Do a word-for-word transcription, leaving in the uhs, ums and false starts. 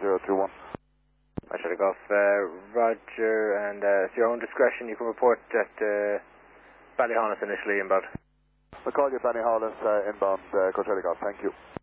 zero two one. I should have got uh, Roger, and uh, it's your own discretion. You can report at uh, Ballyhonus initially inbound. We'll call you Benny Hollis uh, inbound uh, Coach Golf. Thank you.